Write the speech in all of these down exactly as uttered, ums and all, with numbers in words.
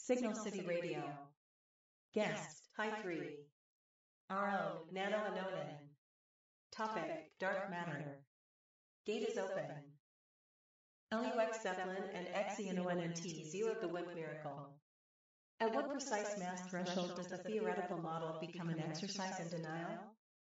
Signal City Radio. Guest, High three. Our own, Nano Anonan. Topic, Dark Matter. Gate is open. L U X Zeppelin and X E N O N N T zeroed the WIMP miracle. At what precise mass threshold does the theoretical model become an exercise in denial?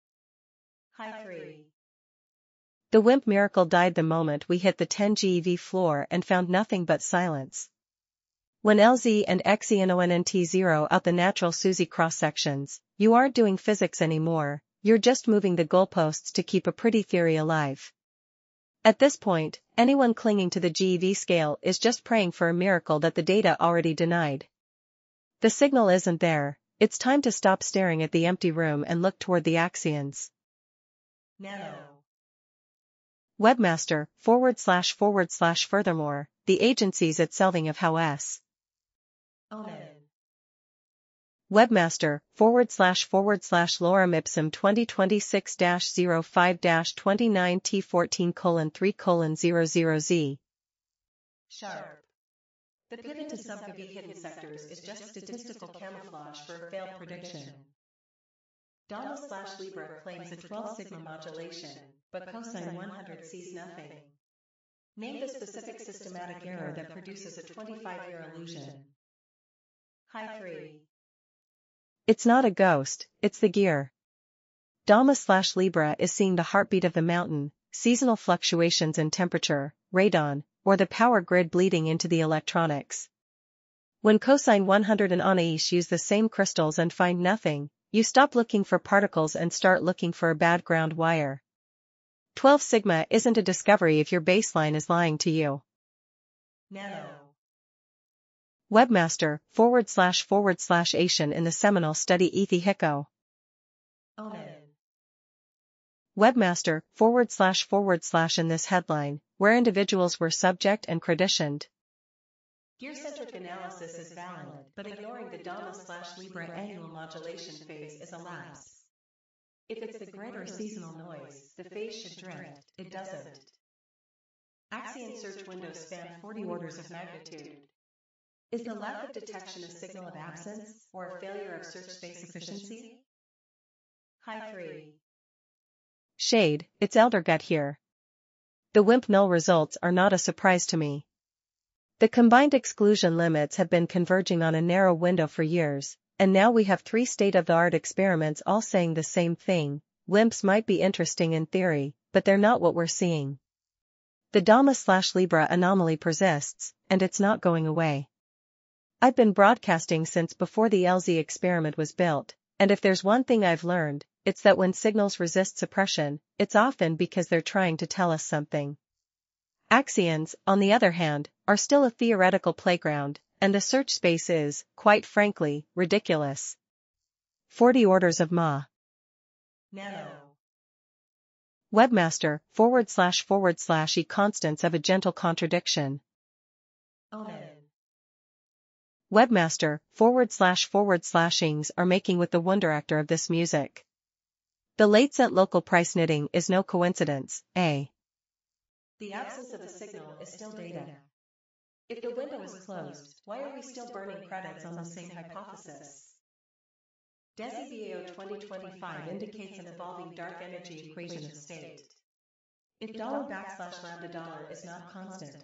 High three. The WIMP miracle died the moment we hit the ten GeV floor and found nothing but silence. When L Z and X E N O N N T zero out the natural SUSY cross-sections, you aren't doing physics anymore, you're just moving the goalposts to keep a pretty theory alive. At this point, anyone clinging to the GeV scale is just praying for a miracle that the data already denied. The signal isn't there, it's time to stop staring at the empty room and look toward the axions. Nano. Webmaster, forward slash forward slash furthermore, the agencies at Selving of How S. Onan. Webmaster, forward slash forward slash lorem ipsum twenty twenty-six dash zero five dash twenty-nine T fourteen colon three colon zero zero Z. Sharp. The pivot to sub-G hidden sectors is just statistical camouflage for a failed prediction. Dama slash Libra claims a twelve sigma modulation, but cosine one hundred sees nothing. Name the specific systematic error that produces a twenty-five year illusion. High three. It's not a ghost, it's the gear. Dama slash Libra is seeing the heartbeat of the mountain, seasonal fluctuations in temperature, radon, or the power grid bleeding into the electronics. When cosine one hundred and Anais use the same crystals and find nothing, you stop looking for particles and start looking for a bad ground wire. twelve sigma isn't a discovery if your baseline is lying to you. Nano. Webmaster, forward slash forward slash Asian in the seminal study Ethi Hiko. Onan. Webmaster, forward slash forward slash in this headline, where individuals were subject and creditioned. Gear-centric analysis is valid, but ignoring the Dama slash Libra annual modulation phase is a lapse. If it's the grid or seasonal noise, the phase should drift, it doesn't. Axion search windows span forty orders of magnitude. Is the lack of detection a signal of absence, or a failure of search space efficiency? High three. Shade, it's Eldergut here. The WIMP null results are not a surprise to me. The combined exclusion limits have been converging on a narrow window for years, and now we have three state-of-the-art experiments all saying the same thing. WIMPs might be interesting in theory, but they're not what we're seeing. The Dama slash Libra anomaly persists, and it's not going away. I've been broadcasting since before the L Z experiment was built, and if there's one thing I've learned, it's that when signals resist suppression, it's often because they're trying to tell us something. Axions, on the other hand, are still a theoretical playground, and the search space is, quite frankly, ridiculous. forty orders of Ma. Nano. Webmaster, forward slash forward slash e constants of a gentle contradiction. Onan. Webmaster, forward slash forward slashings are making with the wonder actor of this music. The late cent local price knitting is no coincidence, eh? The absence of a signal is still data. If the window is closed, why are we still burning credits on the same hypothesis? DESI B A O twenty twenty-five indicates an evolving dark energy equation of state. If dollar backslash lambda dollar is not constant,